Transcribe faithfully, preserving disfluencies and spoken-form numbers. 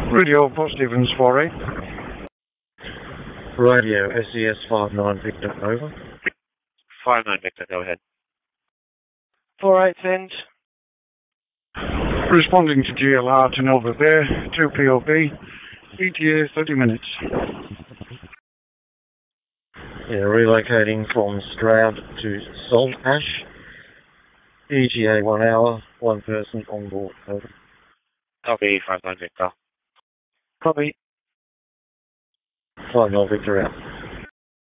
Radio Port Stevens four eight. Radio S E S five nine Victor, over. five nine Victor, go ahead. four eight send. Responding to G L R to Nova there, two P O B, E T A thirty minutes. Yeah, relocating from Stroud to Salt Ash. E T A one hour, one person on board, over. Copy, five nine Victor. Copy. five nine Victor out.